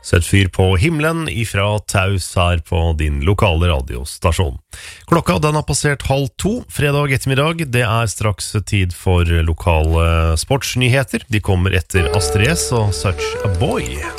Sett fyr på himmelen ifra Taus her på din lokale radiostasjon. Klokka den har passert 1:30 fredag ettermiddag. Det straks tid for lokale sportsnyheter. De kommer etter Astrid S og Such a Boy.